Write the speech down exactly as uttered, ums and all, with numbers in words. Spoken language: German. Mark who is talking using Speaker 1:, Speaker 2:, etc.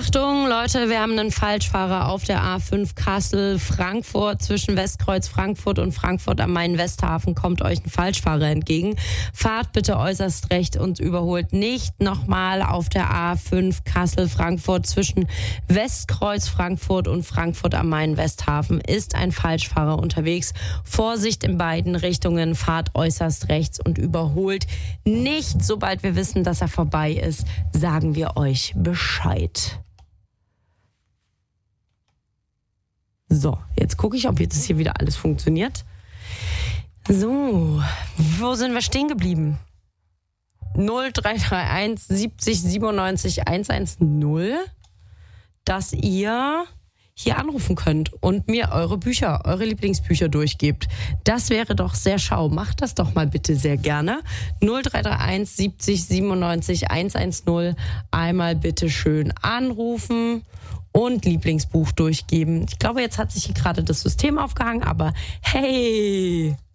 Speaker 1: Achtung, Leute, wir haben einen Falschfahrer auf der A fünf Kassel-Frankfurt. Zwischen Westkreuz Frankfurt und Frankfurt am Main-Westhafen kommt euch ein Falschfahrer entgegen. Fahrt bitte äußerst recht und überholt nicht. Nochmal auf der A fünf Kassel-Frankfurt zwischen Westkreuz Frankfurt und Frankfurt am Main-Westhafen ist ein Falschfahrer unterwegs. Vorsicht in beiden Richtungen, fahrt äußerst rechts und überholt nicht. Sobald wir wissen, dass er vorbei ist, sagen wir euch Bescheid. So, jetzt gucke ich, ob jetzt hier wieder alles funktioniert. So, wo sind wir stehen geblieben? null drei drei eins siebzig siebenundneunzig hundertzehn, dass ihr hier anrufen könnt und mir eure Bücher, eure Lieblingsbücher durchgebt. Das wäre doch sehr schau. Macht das doch mal bitte sehr gerne. null drei drei eins siebzig siebenundneunzig hundertzehn. Einmal bitte schön anrufen und Lieblingsbuch durchgeben. Ich glaube, jetzt hat sich hier gerade das System aufgehangen, aber hey!